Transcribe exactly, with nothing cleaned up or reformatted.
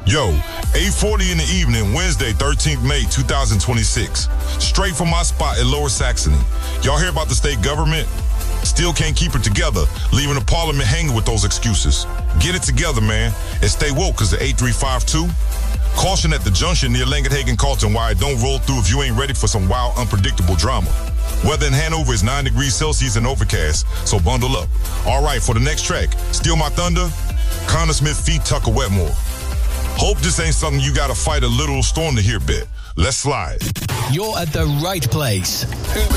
Yo, eight forty in the evening, Wednesday, thirteenth of May, two thousand twenty-six. Straight from my spot in Lower Saxony. Y'all hear about the state government? Still can't keep it together, leaving the parliament hanging with those excuses. Get it together, man, and stay woke, because the eight three five two. Caution at the junction near Langenhagen Carlton, why it don't roll through if you ain't ready for some wild, unpredictable drama. Weather in Hanover is nine degrees Celsius and overcast, so bundle up. All right, for the next track, Steal My Thunder, Connor Smith feat Tucker Wetmore. Hope this ain't something you gotta fight a literal storm to hear, bit. Let's slide. You're at the right place.